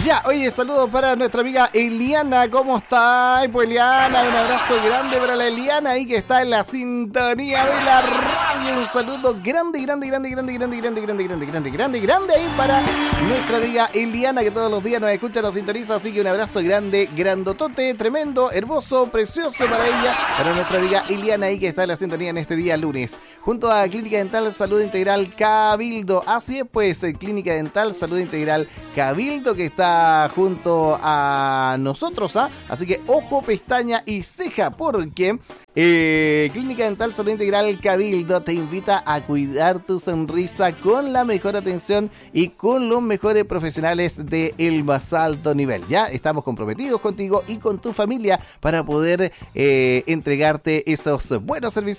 Ya, oye, saludos para nuestra amiga Eliana. ¿Cómo está? Pues Eliana, un abrazo grande para la Eliana ahí que está en la sintonía de la radio. Un saludo grande ahí para nuestra amiga Eliana que todos los días nos escucha, nos sintoniza. Así que un abrazo grande, grandotote, tremendo, hermoso, precioso para ella, para nuestra amiga Eliana ahí que está en la sintonía en este día lunes. Junto a Clínica Dental Salud Integral Cabildo. Así es, pues, Clínica Dental Salud Integral Cabildo que está junto a nosotros, ¿ah? Así que ojo, pestaña y ceja, porque Clínica Dental Salud Integral Cabildo te invita a cuidar tu sonrisa con la mejor atención y con los mejores profesionales del más alto nivel. Ya estamos comprometidos contigo y con tu familia para poder entregarte esos buenos servicios